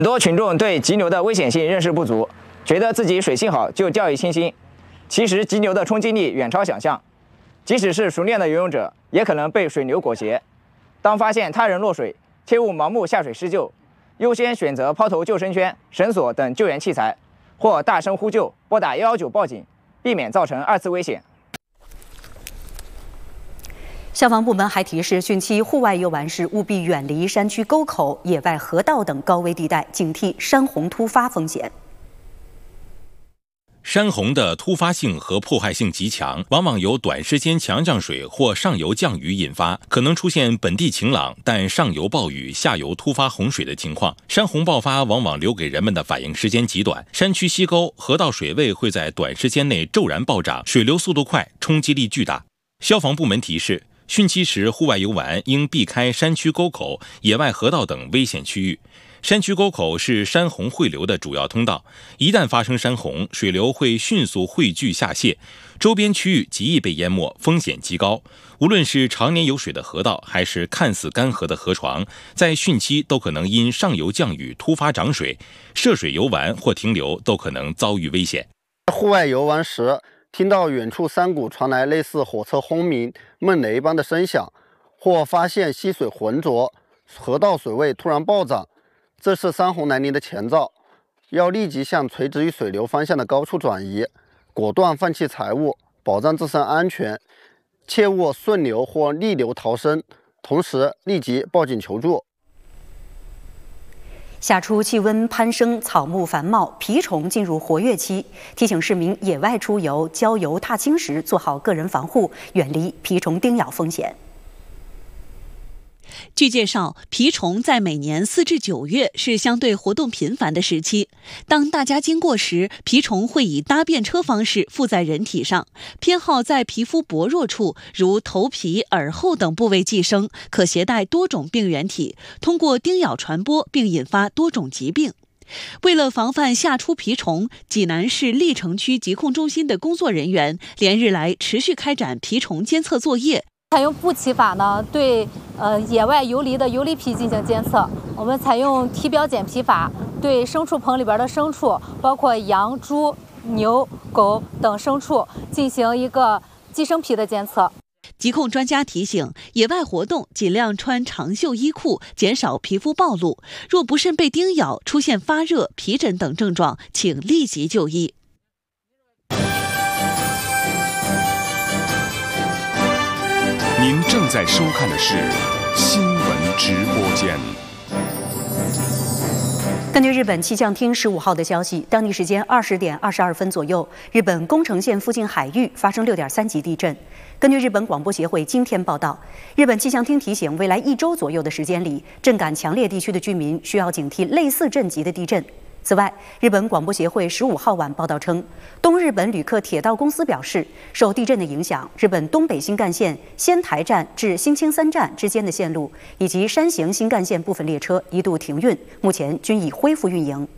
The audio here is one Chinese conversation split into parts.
很多群众对急流的危险性认识不足，觉得自己水性好就掉以轻心。其实急流的冲击力远超想象，即使是熟练的游泳者，也可能被水流裹挟。当发现他人落水，切勿盲目下水施救，优先选择抛投救生圈、绳索等救援器材，或大声呼救，拨打119报警，避免造成2次危险。 消防部门还提示，汛期户外游玩时务必远离山区沟口、野外河道等高危地带，警惕山洪突发风险。 山洪的突发性和破坏性极强，往往由短时间强降水或上游降雨引发，可能出现本地晴朗但上游暴雨、下游突发洪水的情况。山洪爆发往往留给人们的反应时间极短，山区溪沟、河道水位会在短时间内骤然暴涨，水流速度快，冲击力巨大。消防部门提示，汛期时户外游玩应避开山区沟口、野外河道等危险区域。山区沟口是山洪汇流的主要通道，一旦发生山洪，水流会迅速汇聚下泄，周边区域极易被淹没，风险极高。无论是常年有水的河道，还是看似干涸的河床，在汛期都可能因上游降雨突发涨水，涉水游玩或停留都可能遭遇危险。 户外游玩时，听到远处山谷传来类似火车轰鸣、闷雷般的声响，或发现溪水浑浊，河道水位突然暴涨，这是山洪来临的前兆，要立即向垂直于水流方向的高处转移，果断放弃财物，保障自身安全，切勿顺流或逆流逃生，同时立即报警求助。 夏初气温攀升，草木繁茂，蜱虫进入活跃期，提醒市民野外出游、郊游、踏青时做好个人防护，远离蜱虫叮咬风险。 据介绍，蜱虫在每年4至9月是相对活动频繁的时期。当大家经过时，蜱虫会以搭便车方式附在人体上，偏好在皮肤薄弱处，如头皮、耳后等部位寄生，可携带多种病原体，通过叮咬传播，并引发多种疾病。为了防范夏初蜱虫，济南市历城区疾控中心的工作人员连日来持续开展蜱虫监测作业。 采用步骑法呢，对野外游离的游离蜱进行监测。我们采用体表检蜱法，对牲畜棚里边的牲畜，包括羊、猪、牛、狗等牲畜进行一个寄生蜱的监测。 疾控专家提醒，野外活动尽量穿长袖衣裤，减少皮肤暴露。若不慎被叮咬，出现发热、皮疹等症状，请立即就医。 您正在收看的是新闻直播间。 根据日本气象厅15号的消息，当地时间20点22分左右，日本宫城县附近海域发生6.3级地震。根据日本广播协会今天报道，日本气象厅提醒，未来1周左右的时间里，震感强烈地区的居民需要警惕类似震级的地震。此外，日本广播协会15号晚报道称，东日本旅客铁道公司表示，受地震的影响，日本东北新干线仙台站至新青三站之间的线路以及山形新干线部分列车一度停运，目前均已恢复运营。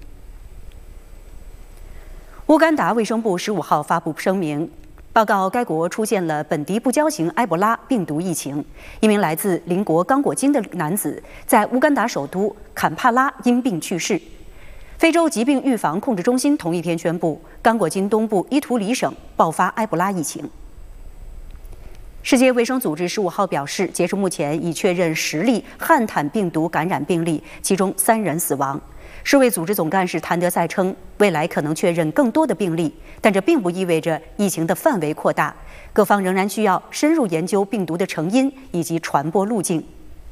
乌干达卫生部15号发布声明，报告该国出现了本地不交型埃博拉病毒疫情，一名来自邻国刚果金的男子在乌干达首都坎帕拉因病去世。非洲疾病预防控制中心同一天宣布，刚果金东部伊图里省爆发埃博拉疫情。世界卫生组织15号表示，截至目前已确认10例汉坦病毒感染病例，其中3人死亡。世卫组织总干事谭德赛称，未来可能确认更多的病例，但这并不意味着疫情的范围扩大，各方仍然需要深入研究病毒的成因以及传播路径。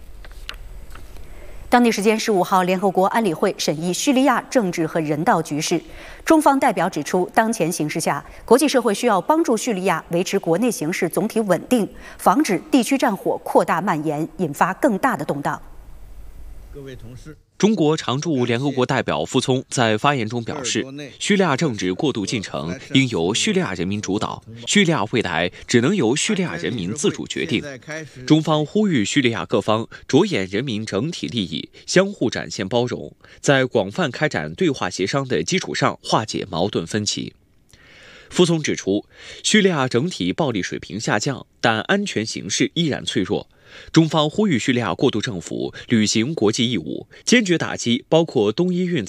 当地时间15号，联合国安理会审议叙利亚政治和人道局势。中方代表指出，当前形势下，国际社会需要帮助叙利亚维持国内形势总体稳定，防止地区战火扩大蔓延，引发更大的动荡。 各位同事， 中国常驻联合国代表傅聪在发言中表示，叙利亚政治过渡进程应由叙利亚人民主导，叙利亚未来只能由叙利亚人民自主决定。中方呼吁叙利亚各方着眼人民整体利益，相互展现包容，在广泛开展对话协商的基础上化解矛盾分歧。傅聪指出，叙利亚整体暴力水平下降，但安全形势依然脆弱。中方呼吁叙利亚过渡政府履行国际义务，坚决打击包括东伊运